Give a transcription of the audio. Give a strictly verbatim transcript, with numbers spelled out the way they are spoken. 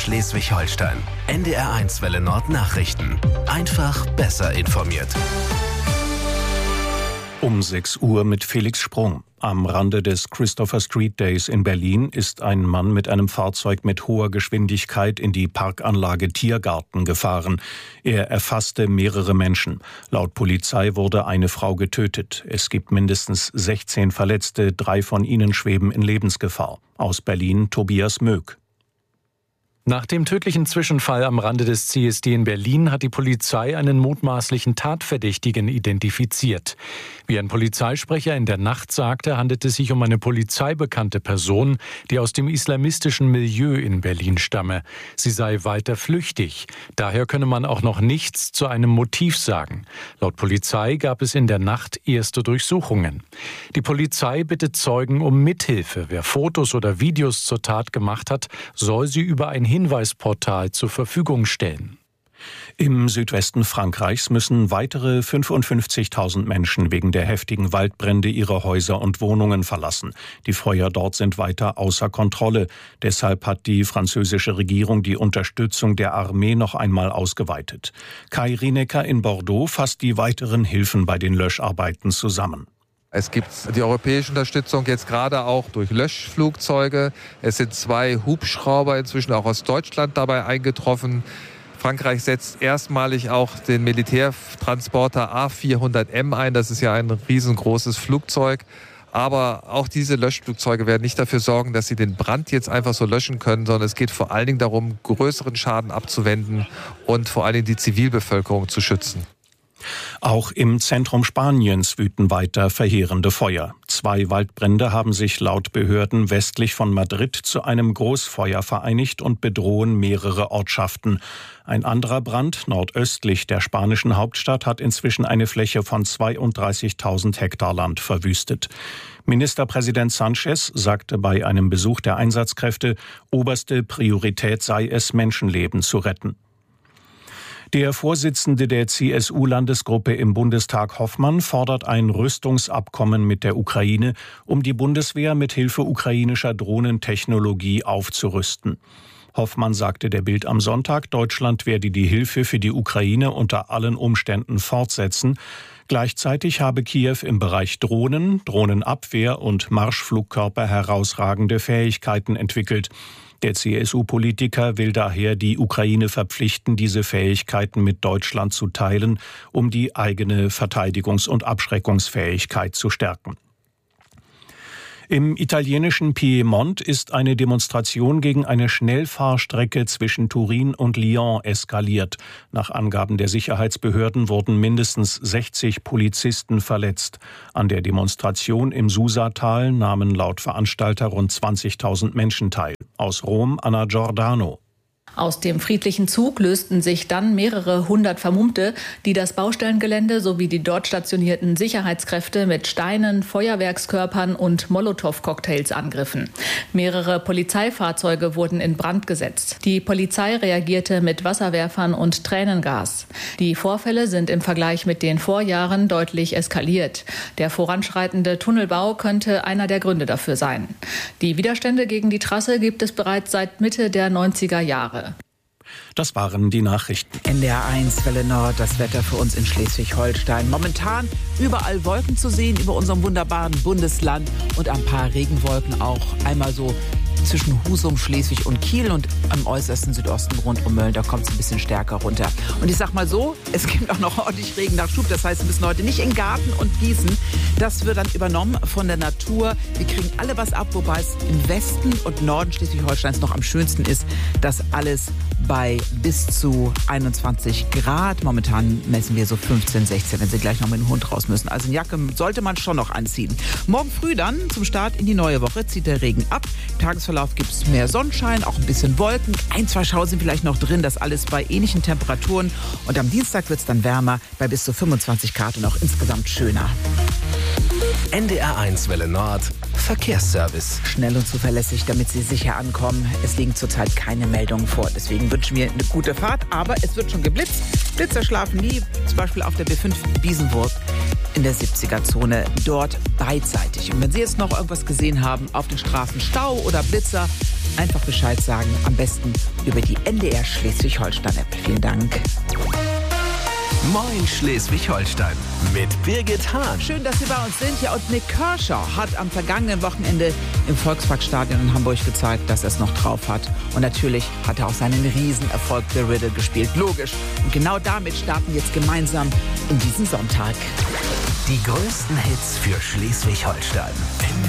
Schleswig-Holstein. N D R eins Welle Nord Nachrichten. Einfach besser informiert. Um sechs Uhr mit Felix Sprung. Am Rande des Christopher Street Days in Berlin ist ein Mann mit einem Fahrzeug mit hoher Geschwindigkeit in die Parkanlage Tiergarten gefahren. Er erfasste mehrere Menschen. Laut Polizei wurde eine Frau getötet. Es gibt mindestens sechzehn Verletzte, drei von ihnen schweben in Lebensgefahr. Aus Berlin Tobias Möck. Nach dem tödlichen Zwischenfall am Rande des C S D in Berlin hat die Polizei einen mutmaßlichen Tatverdächtigen identifiziert. Wie ein Polizeisprecher in der Nacht sagte, handelt es sich um eine polizeibekannte Person, die aus dem islamistischen Milieu in Berlin stamme. Sie sei weiter flüchtig. Daher könne man auch noch nichts zu einem Motiv sagen. Laut Polizei gab es in der Nacht erste Durchsuchungen. Die Polizei bittet Zeugen um Mithilfe. Wer Fotos oder Videos zur Tat gemacht hat, soll sie über ein Hinweisportal zur Verfügung stellen. Im Südwesten Frankreichs müssen weitere fünfundfünfzigtausend Menschen wegen der heftigen Waldbrände ihre Häuser und Wohnungen verlassen. Die Feuer dort sind weiter außer Kontrolle. Deshalb hat die französische Regierung die Unterstützung der Armee noch einmal ausgeweitet. Kai Rienecker in Bordeaux fasst die weiteren Hilfen bei den Löscharbeiten zusammen. Es gibt die europäische Unterstützung jetzt gerade auch durch Löschflugzeuge. Es sind zwei Hubschrauber inzwischen auch aus Deutschland dabei eingetroffen. Frankreich setzt erstmalig auch den Militärtransporter A vierhundert M ein. Das ist ja ein riesengroßes Flugzeug. Aber auch diese Löschflugzeuge werden nicht dafür sorgen, dass sie den Brand jetzt einfach so löschen können, sondern es geht vor allen Dingen darum, größeren Schaden abzuwenden und vor allen Dingen die Zivilbevölkerung zu schützen. Auch im Zentrum Spaniens wüten weiter verheerende Feuer. Zwei Waldbrände haben sich laut Behörden westlich von Madrid zu einem Großfeuer vereinigt und bedrohen mehrere Ortschaften. Ein anderer Brand nordöstlich der spanischen Hauptstadt hat inzwischen eine Fläche von zweiunddreißigtausend Hektar Land verwüstet. Ministerpräsident Sánchez sagte bei einem Besuch der Einsatzkräfte, oberste Priorität sei es, Menschenleben zu retten. Der Vorsitzende der C S U-Landesgruppe im Bundestag Hoffmann fordert ein Rüstungsabkommen mit der Ukraine, um die Bundeswehr mit Hilfe ukrainischer Drohnentechnologie aufzurüsten. Hoffmann sagte der Bild am Sonntag, Deutschland werde die Hilfe für die Ukraine unter allen Umständen fortsetzen. Gleichzeitig habe Kiew im Bereich Drohnen, Drohnenabwehr und Marschflugkörper herausragende Fähigkeiten entwickelt. Der C S U-Politiker will daher die Ukraine verpflichten, diese Fähigkeiten mit Deutschland zu teilen, um die eigene Verteidigungs- und Abschreckungsfähigkeit zu stärken. Im italienischen Piemont ist eine Demonstration gegen eine Schnellfahrstrecke zwischen Turin und Lyon eskaliert. Nach Angaben der Sicherheitsbehörden wurden mindestens sechzig Polizisten verletzt. An der Demonstration im Susatal nahmen laut Veranstalter rund zwanzigtausend Menschen teil. Aus Rom Anna Giordano. Aus dem friedlichen Zug lösten sich dann mehrere hundert Vermummte, die das Baustellengelände sowie die dort stationierten Sicherheitskräfte mit Steinen, Feuerwerkskörpern und Molotow-Cocktails angriffen. Mehrere Polizeifahrzeuge wurden in Brand gesetzt. Die Polizei reagierte mit Wasserwerfern und Tränengas. Die Vorfälle sind im Vergleich mit den Vorjahren deutlich eskaliert. Der voranschreitende Tunnelbau könnte einer der Gründe dafür sein. Die Widerstände gegen die Trasse gibt es bereits seit Mitte der neunziger Jahre. Das waren die Nachrichten. N D R eins Welle Nord, das Wetter für uns in Schleswig-Holstein. Momentan überall Wolken zu sehen über unserem wunderbaren Bundesland und ein paar Regenwolken auch. Einmal so zwischen Husum, Schleswig und Kiel und am äußersten Südosten rund um Mölln. Da kommt es ein bisschen stärker runter. Und ich sag mal so, es gibt auch noch ordentlich Regen nach Schub. Das heißt, wir müssen heute nicht in den Garten und gießen. Das wird dann übernommen von der Natur. Wir kriegen alle was ab, wobei es im Westen und Norden Schleswig-Holsteins noch am schönsten ist. Das alles bei bis zu einundzwanzig Grad. Momentan messen wir so fünfzehn, sechzehn, wenn Sie gleich noch mit dem Hund raus müssen. Also eine Jacke sollte man schon noch anziehen. Morgen früh dann zum Start in die neue Woche zieht der Regen ab. Im Tagesverlauf gibt es mehr Sonnenschein, auch ein bisschen Wolken. Ein, zwei Schauer sind vielleicht noch drin. Das alles bei ähnlichen Temperaturen. Und am Dienstag wird es dann wärmer bei bis zu fünfundzwanzig Grad und auch insgesamt schöner. N D R eins Welle Nord Verkehrsservice. Schnell und zuverlässig, damit Sie sicher ankommen. Es liegen zurzeit keine Meldungen vor. Deswegen wünschen wir eine gute Fahrt. Aber es wird schon geblitzt. Blitzer schlafen nie. Zum Beispiel auf der B fünf Biesenburg. in der siebziger-Zone dort beidseitig. Und wenn Sie jetzt noch irgendwas gesehen haben auf den Straßen, Stau oder Blitzer, einfach Bescheid sagen, am besten über die N D R Schleswig-Holstein-App. Vielen Dank. Moin Schleswig-Holstein mit Birgit Hahn. Schön, dass Sie bei uns sind. Ja, und Nick Kershaw hat am vergangenen Wochenende im Volksparkstadion in Hamburg gezeigt, dass er es noch drauf hat. Und natürlich hat er auch seinen Riesenerfolg The Riddle gespielt. Logisch. Und genau damit starten wir jetzt gemeinsam in diesen Sonntag. Die größten Hits für Schleswig-Holstein.